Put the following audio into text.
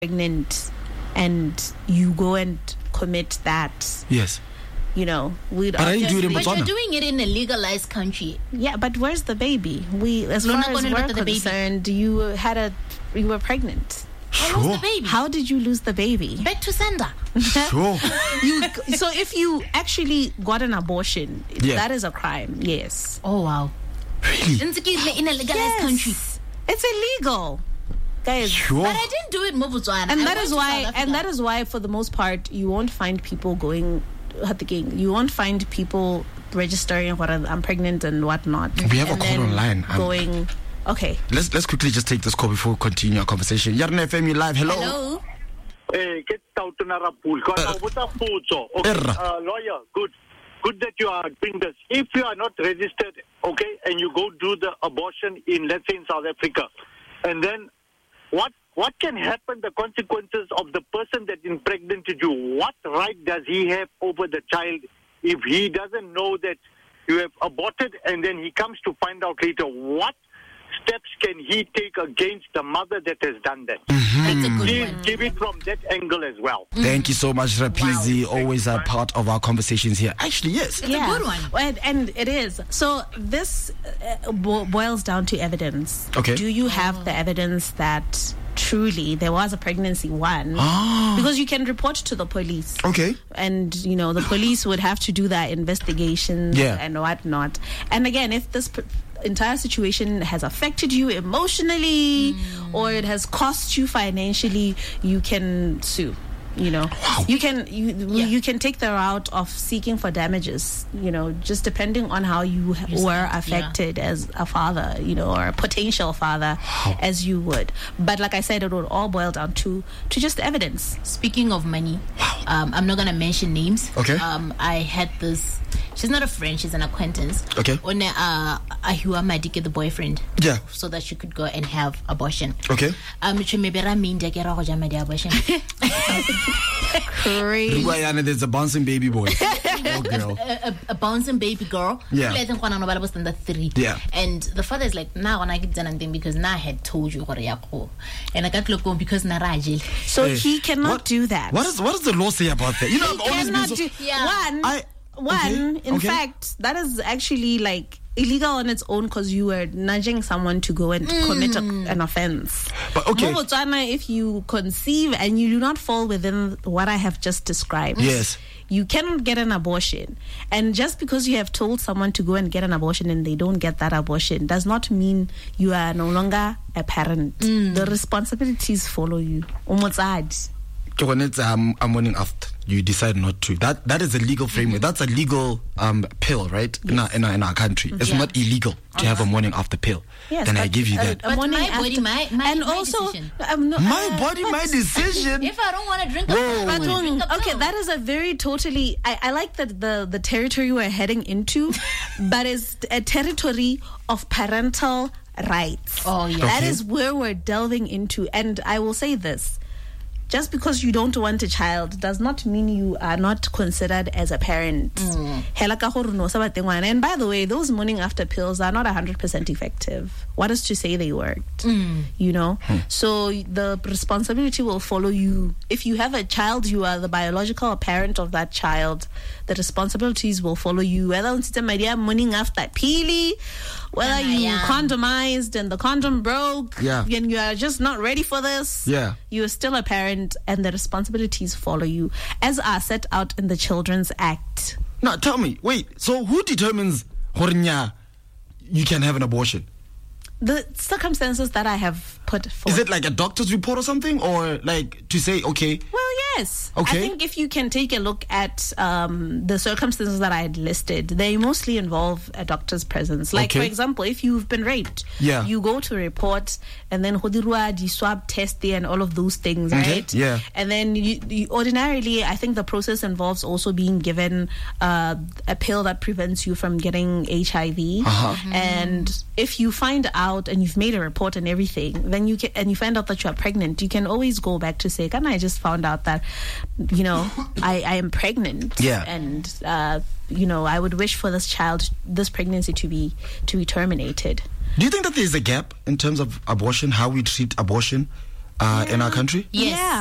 pregnant and you go and commit that. Yes. You know, we'd but I didn't do it in But Botswana. you're doing it in a legalized country. Yeah, but where's the baby? As far as we're concerned, you were pregnant. I lost the baby. How did you lose the baby? Back to sender. Sure. So if you actually got an abortion, that is a crime. Yes. Oh wow. Really? In a legalized country. It's illegal. Guys, sure. But I didn't do it in Botswana. And that is why for the most part you won't find people going. You won't find people registering what I'm pregnant and whatnot. We have a call online. Going. Okay. Let's quickly just take this call before we continue our conversation. Yarna FM, you live. Hello. Hello. Hey, get out to Narapul. Lawyer, good that you are doing this. If you are not registered, okay, and you go do the abortion in, let's say, in South Africa, and then what can happen, the consequences of the person that impregnated you? What right does he have over the child if he doesn't know that you have aborted and then he comes to find out later? What steps can he take against the mother that has done that? That's a good Please one. give it from that angle as well. Thank you so much, Rapizi. Always a part of our conversations here. Actually, yes. It's a good one. And it is. So this boils down to evidence. Okay. Do you have the evidence that truly there was a pregnancy because you can report to the police. Okay. And, the police would have to do that investigation and whatnot. And again, if this entire situation has affected you emotionally or it has cost you financially, you can sue. Wow. You can take the route of seeking for damages, just depending on how you were affected as a father, or a potential father, as you would. But like I said, it would all boil down to just evidence. Speaking of money, I'm not gonna mention names. Okay. I had this. She's not a friend. She's an acquaintance. Okay. When Ahua Madike, the boyfriend. Yeah. So that she could go and have abortion. Okay. Crazy. There's a bouncing baby boy. Oh, girl. A bouncing baby girl. Yeah. Yeah. And the father is like, nah, when I get done anything because I had told you what and I got to look because Narajil. So he cannot do that. What does the law say about that? I've always been in fact, that is actually like illegal on its own because you were nudging someone to go and commit an offense. But okay. Botswana, if you conceive and you do not fall within what I have just described, yes, you cannot get an abortion. And just because you have told someone to go and get an abortion and they don't get that abortion does not mean you are no longer a parent. The responsibilities follow you. I'm morning after you decide not to. That is a legal framework. That's a legal pill, right? Yes. In our country, it's not illegal to have a morning after pill. Yes, then I give you that. But my body, my decision. My body, my decision. If I don't want to drink a pill, okay, that is a very totally. I like that the territory we're heading into, but it's a territory of parental rights. Oh yeah, that is where we're delving into. And I will say this. Just because you don't want a child does not mean you are not considered as a parent. And by the way, those morning after pills are not 100% effective. What is to say they worked? So the responsibility will follow you. If you have a child, you are the biological parent of that child. The responsibilities will follow you. Whether it's morning after pili, whether you condomized and the condom broke, and you are just not ready for this, you are still a parent and the responsibilities follow you as are set out in the Children's Act. Now tell me, wait, so who determines you can have an abortion? The circumstances that I have put forward. Is it like a doctor's report or something? Or like to say, okay? Well, yes. Okay. I think if you can take a look at the circumstances that I had listed, they mostly involve a doctor's presence. Like, for example, if you've been raped, you go to report and then the swab test and all of those things, right? Yeah. And then you ordinarily, I think the process involves also being given a pill that prevents you from getting HIV. And if you find out and you've made a report and everything, then you find out that you are pregnant, you can always go back to say, I just found out that, I am pregnant. Yeah. And, I would wish for this pregnancy to be terminated. Do you think that there's a gap in terms of abortion, how we treat abortion? in our country? Yes. Yeah.